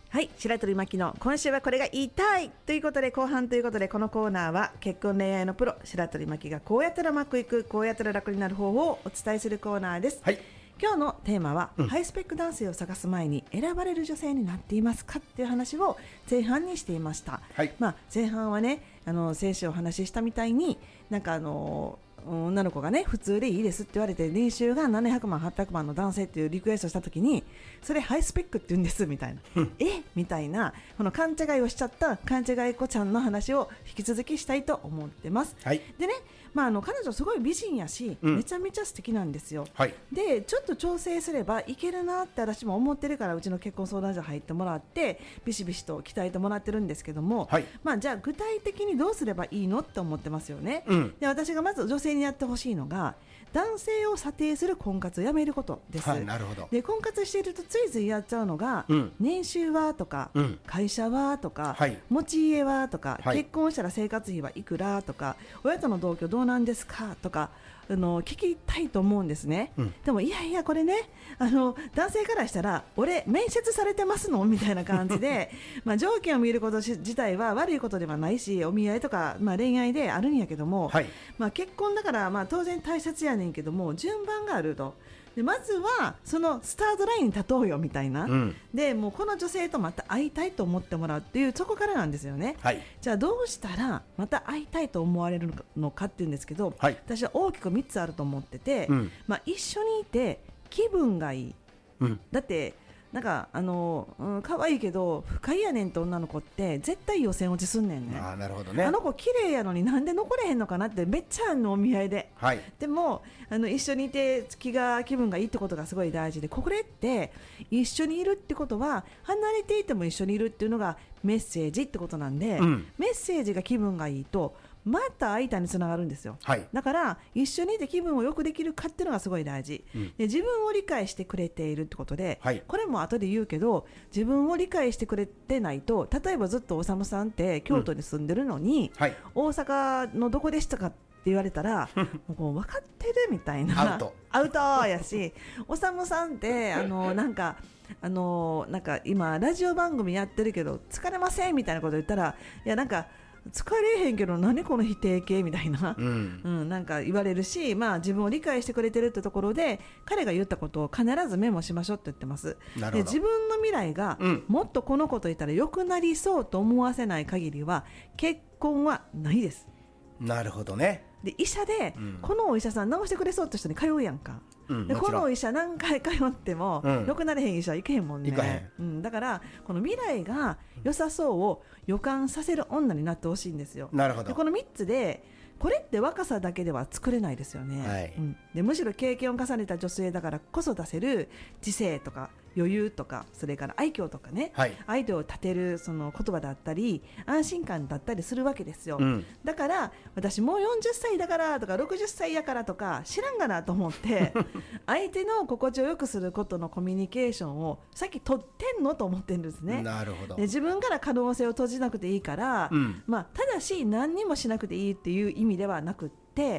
はい、白鳥真希の今週はこれが言いたいということで後半ということで、このコーナーは結婚恋愛のプロ白鳥真希がこうやったらうまくいく、こうやったら楽になる方法をお伝えするコーナーです。 はい、 今日のテーマは、ハイスペック男性を探す前に選ばれる女性になっていますかっていう話を前半にしていました。 はい、 前半はね、先週お話ししたみたいになんか女の子がね普通でいいですって言われて年収が700万800万の男性っていうリクエストした時に、それハイスペックって言うんですみたいなみたいな、この勘違いをしちゃった勘違い子ちゃんの話を引き続きしたいと思ってます。 はい、 でね、彼女すごい美人やし、めちゃめちゃ素敵なんですよ。 はい、 でちょっと調整すればいけるなって私も思ってるから、うちの結婚相談所入ってもらってビシビシと鍛えてもらってるんですけども、 はい、 じゃあ具体的にどうすればいいのって思ってますよね。で私がまず女性にやってほしいのが、男性を査定する婚活をやめることです。 はい、なるほど。 で婚活しているとついついやっちゃうのが、年収はとか、会社はとか、 はい、 持ち家はとか、 はい、 結婚したら生活費はいくらとか、親との同居どうなんですかとか聞きたいと思うんですね。でもいやいやこれね、男性からしたら俺面接されてますのみたいな感じで条件を見ること自体は悪いことではないし、お見合いとか、恋愛であるんやけども、 はい、 結婚だから、当然大切やねんけども順番があると。でまずはそのスタートラインに立とうよみたいな、でもうこの女性とまた会いたいと思ってもらうっていうそこからなんですよね。 はい、 じゃあどうしたらまた会いたいと思われるのかっていうんですけど、 はい、 私は大きく3つあると思ってて、一緒にいて気分がいい、だってなんか可愛いけど不快やねんって女の子って絶対予選落ちすんねんね。 なるほどね。 あの子綺麗やのになんで残れへんのかなってめっちゃあんのお見合いで、 はい、 でも一緒にいて気分がいいってことがすごい大事で、これって一緒にいるってことは離れていても一緒にいるっていうのがメッセージってことなんで、メッセージが気分がいいとまた相手につながるんですよ。 はい、 だから一緒にいて気分を良くできるかっていうのがすごい大事、で自分を理解してくれているってことで、 はい、 これも後で言うけど自分を理解してくれてないと、例えばずっとおさむさんって京都に住んでるのに、 はい、 大阪のどこでしたかって言われたらもう分かってるみたいなアウトやし、おさむさんってなんか今ラジオ番組やってるけど疲れませんみたいなこと言ったら、いやなんか疲れへんけど何この否定形みたいな、なんか言われるし、自分を理解してくれてるってところで彼が言ったことを必ずメモしましょうって言ってます。で自分の未来が、もっとこの子といたら良くなりそうと思わせない限りは結婚はないです。 なるほどね。 で医者で、このお医者さん治してくれそうって人に通うやんか、でこの医者何回通っても、良くなれへん医者行けへんもんね。だからこの未来が良さそうを予感させる女になってほしいんですよ。 なるほど。 でこの3つでこれって若さだけでは作れないですよね。 はい、 でむしろ経験を重ねた女性だからこそ出せる知性とか余裕とか、それから愛嬌とかね、相手を立てるその言葉だったり安心感だったりするわけですよ。だから私もう40歳だからとか60歳やからとか知らんがなと思って相手の心地を良くすることのコミュニケーションをさっき取ってんのと思ってるんですね。 なるほど。 で自分から可能性を閉じなくていいから、ただし何にもしなくていいっていう意味ではなくって、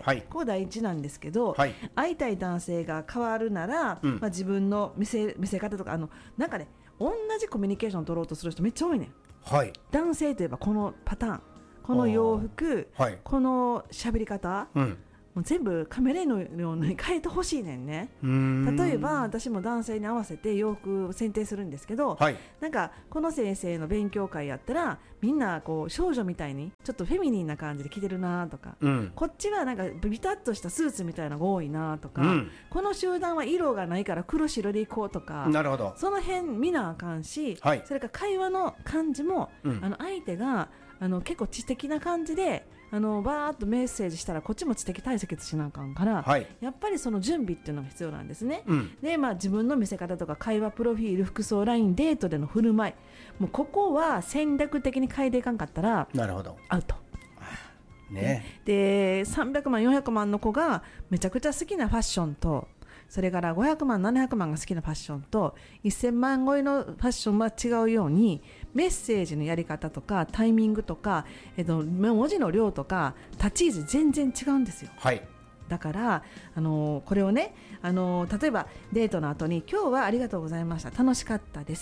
ここ第一なんですけど、会いたい男性が変わるなら、自分の見せ方とかなんかね、同じコミュニケーションを取ろうとする人めっちゃ多いねん。男性といえばこのパターン、この洋服、この喋り方、もう全部カメレのように変えてほしいねんね。例えば私も男性に合わせて洋服を選定するんですけど、なんかこの先生の勉強会やったらみんなこう少女みたいにちょっとフェミニンな感じで着てるなとか、こっちはなんかビタッとしたスーツみたいなのが多いなとか、この集団は色がないから黒白でいこうとか、 なるほど。 その辺見なあかんし、それから会話の感じも、相手が結構知的な感じでバーッとメッセージしたらこっちも知的対決しなあかんから、やっぱりその準備っていうのが必要なんですね。で、自分の見せ方とか会話プロフィール、服装、ライン、デートでの振る舞い、もうここは戦略的に変えていかんかったらアウト。で300万400万の子がめちゃくちゃ好きなファッションと、それから500万700万が好きなファッションと1000万超えのファッションは違うように、メッセージのやり方とかタイミングとか、文字の量とか立ち位置全然違うんですよ。だからこれをね、例えばデートの後に今日はありがとうございました、楽しかったです、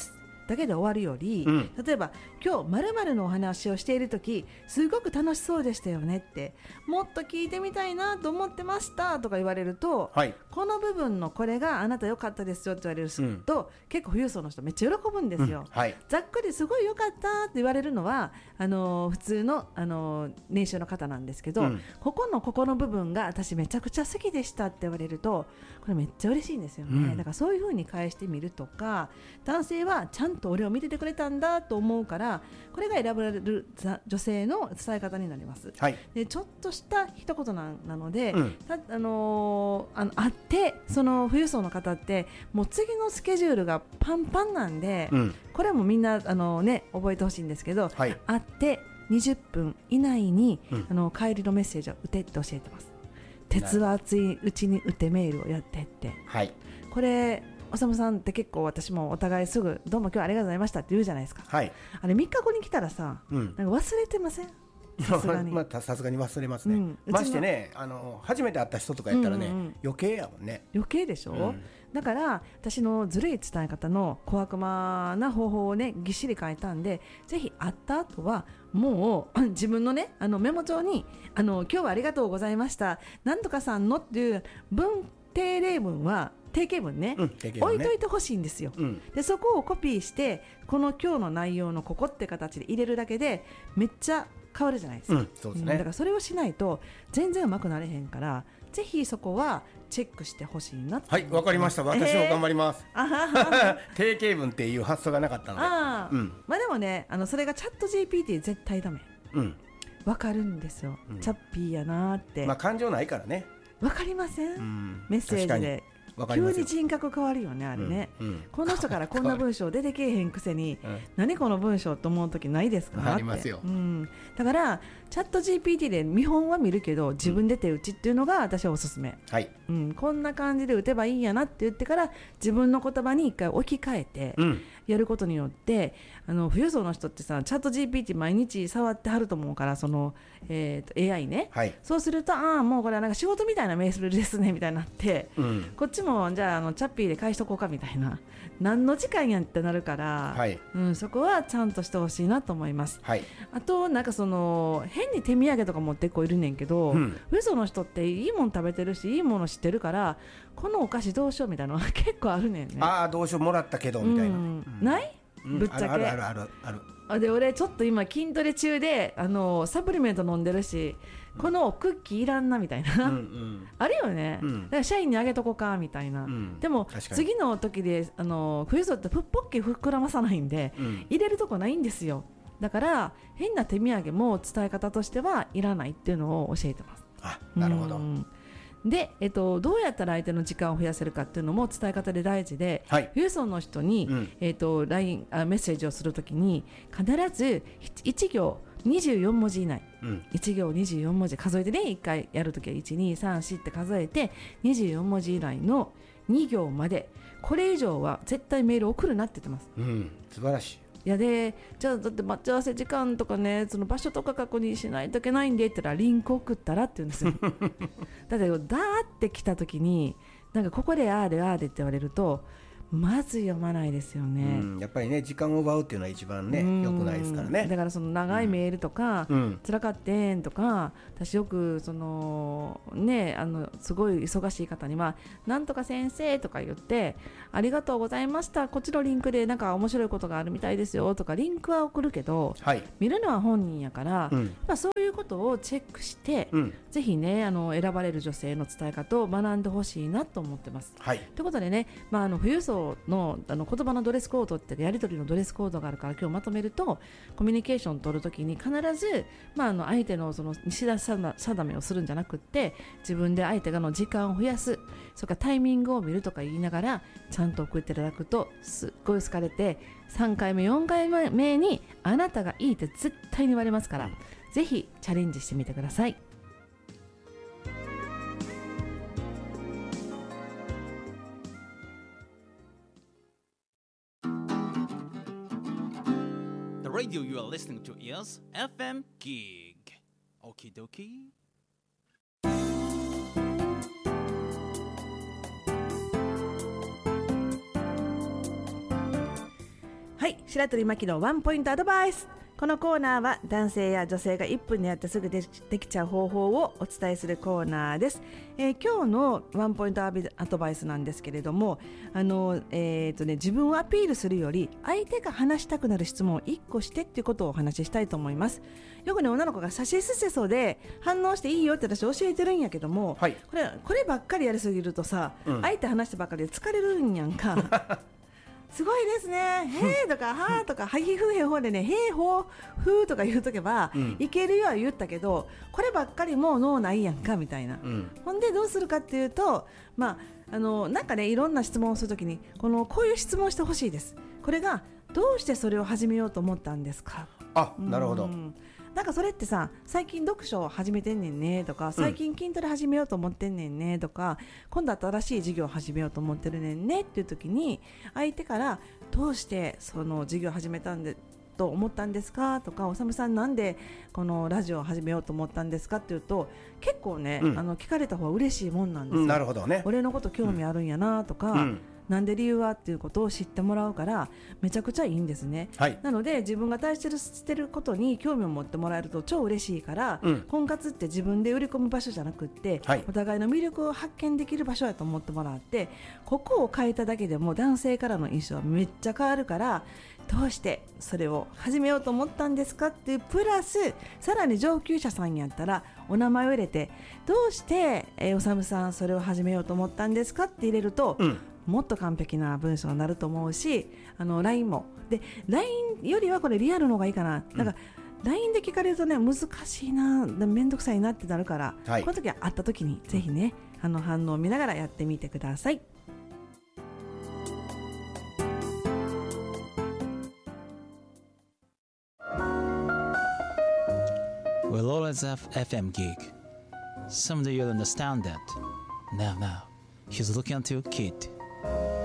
だけで終わるより、例えば今日〇〇のお話をしているときすごく楽しそうでしたよねって、もっと聞いてみたいなと思ってましたとか言われると、この部分のこれがあなた良かったですよって言われると、結構富裕層の人めっちゃ喜ぶんですよ、ざっくりすごい良かったって言われるのは普通の、年収の方なんですけど、ここの部分が私めちゃくちゃ好きでしたって言われるとこれめっちゃ嬉しいんですよね、だからそういう風に返してみるとか、男性はちゃんと俺を見ててくれたんだと思うから、これが選ばれる女性の伝え方になります、でちょっとした一言なので、あってその富裕層の方ってもう次のスケジュールがパンパンなんで、これもみんな覚えてほしいんですけど、会って20分以内に、帰りのメッセージを打てって教えてます。鉄は熱いうちに打てメールをやってって、これおさむさんって結構私もお互いすぐどうも今日はありがとうございましたって言うじゃないですか、あれ3日後に来たらさ、なんか忘れてません？さすがに忘れますね、ましてね初めて会った人とかやったらね、余計やもんね。 余計でしょ、だから私のずるい伝え方の小悪魔な方法をねぎっしり書いたんで、ぜひ会った後はもう自分のねメモ帳に今日はありがとうございましたなんとかさんのっていう定型文は定型文ね、置いといてほしいんですよ、でそこをコピーしてこの今日の内容のここって形で入れるだけでめっちゃ変わるじゃないですか、 そうですね、 だからそれをしないと全然うまくなれへんから、ぜひそこはチェックしてほしいな。 はい、わかりました。私も頑張ります。定型文っていう発想がなかったので。 まあでもね、それがチャット GPT 絶対ダメ。わかるんですよ。チャッピーやなーって。 まあ感情ないからね。 わかりません？メッセージで。急に人格変わるよね、あれね、この人からこんな文章出てけえへんくせに、何この文章と思う時ないですか？ ありますよ、 だからチャット GPT で見本は見るけど自分で手打ちっていうのが私はおすすめ、こんな感じで打てばいいんやなって言ってから自分の言葉に一回置き換えてやることによって、富裕層の人ってさチャット GPT 毎日触ってはると思うから、その、AI ね、そうするともうこれはなんか仕事みたいなメールですねみたいになって、こっちもじゃあチャッピーで返しとこうかみたいな、何の時間やんってなるから、そこはちゃんとしてほしいなと思います、あとなんかその変に手土産とか持ってこいるねんけど、富裕層の人っていいもの食べてるしいいもの知ってるから、このお菓子どうしようみたいなのが結構あるねんね。 どうしようもらったけどみたいな、 ない？ぶっちゃけある。 で俺ちょっと今筋トレ中でサプリメント飲んでるし、このクッキーいらんなみたいな、あるよね、だから社員にあげとこうかみたいな、でも次の時で富裕層ってポッキー膨らまさないんで、入れるとこないんですよ。だから変な手土産も伝え方としてはいらないっていうのを教えてます。 なるほど。 で、どうやったら相手の時間を増やせるかっていうのも伝え方で大事で、富裕層の人に、LINE メッセージをするときに必ず1行24文字以内、1行24文字数えてね、1回やるときは1234って数えて24文字以内の2行まで、これ以上は絶対メール送るなって言ってます。 素晴らしい。 いやでじゃあだって待ち合わせ時間とかね、その場所とか確認しないといけないんでって言ったらリンク送ったらって言うんですよだってだーって来た時になんかここであーでって言われるとまず読まないですよね、 やっぱりね時間を奪うっていうのは一番ね良くないですからね。 だからその長いメールとか、辛かってんとか、私よくそのねすごい忙しい方にはなんとか先生とか言ってありがとうございました、こっちのリンクでなんか面白いことがあるみたいですよとかリンクは送るけど、見るのは本人やから、そういうことをチェックして、ぜひね選ばれる女性の伝え方を学んでほしいなと思ってます。ということでね、富裕層の言葉のドレスコードってやり取りのドレスコードがあるから今日まとめると、コミュニケーションを取るときに必ず、相手のその西田定めをするんじゃなくって自分で相手がの時間を増やす、それからタイミングを見るとか言いながらちゃんと送っていただくとすっごい好かれて、3回目4回目にあなたがいいって絶対に言われますから、ぜひチャレンジしてみてください。 The radio you are listening to is FM Gig. Okie dokie. ははい、白鳥真希のワンポイントアドバイス。このコーナーは男性や女性が1分でやってすぐできちゃう方法をお伝えするコーナーです。今日のワンポイントアドバイスなんですけれども、自分をアピールするより相手が話したくなる質問を1個してっていうことをお話ししたいと思います。よくね、女の子がさしすせそで反応していいよって私教えてるんやけども、はい、こればっかりやりすぎるとさ、相手話してばっかりで疲れるんやんかすごいですね、へーとかはーとかはひふへほでね、へーほーふーとか言うとけば、いけるよは言ったけど、こればっかりもう脳ないやんかみたいな、ほんでどうするかっていうと、なんかね、いろんな質問をするときにこういう質問をしてほしいです。これがどうしてそれを始めようと思ったんですか。 なるほど。 なんかそれってさ、最近読書を始めてんねんねとか、最近筋トレ始めようと思ってんねんねとか、今度新しい授業を始めようと思ってるねんねっていう時に、相手からどうしてその授業を始めたんでと思ったんですかとか、おさむさんなんでこのラジオを始めようと思ったんですかっていうと、結構ね、聞かれた方が嬉しいもんなんですよ。 なるほどね。 俺のこと興味あるんやなとか、なんで理由はっていうことを知ってもらうからめちゃくちゃいいんですね、はい、なので自分が大切してることに興味を持ってもらえると超嬉しいから、婚活って自分で売り込む場所じゃなくって、はい、お互いの魅力を発見できる場所やと思ってもらって、ここを変えただけでも男性からの印象はめっちゃ変わるから、どうしてそれを始めようと思ったんですかっていうプラス、さらに上級者さんやったらお名前を入れて、どうして、おさむさんそれを始めようと思ったんですかって入れると、もっと完璧な文章になると思うし、LINE もで LINE よりはこれリアルの方がいいかな。なんか LINE で聞かれるとね、難しいな、めんどくさいなってなるから、はい、この時は会った時にぜひね、反応を見ながらやってみてください。 We'll always have FM gig. Someday you'll understand that. Now, he's looking at your kid.